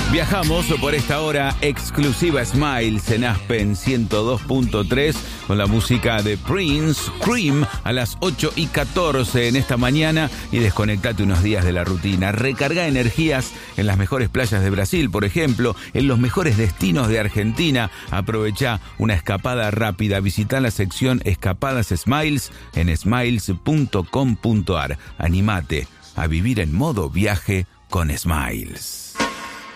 Viajamos por esta hora exclusiva Smiles en Aspen 102.3 con la música de Prince, Cream, a las 8:14 en esta mañana, y desconectate unos días de la rutina. Recarga energías en las mejores playas de Brasil, por ejemplo, en los mejores destinos de Argentina. Aprovecha una escapada rápida. Visita la sección Escapadas Smiles en smiles.com.ar. Animate a vivir en modo viaje con Smiles.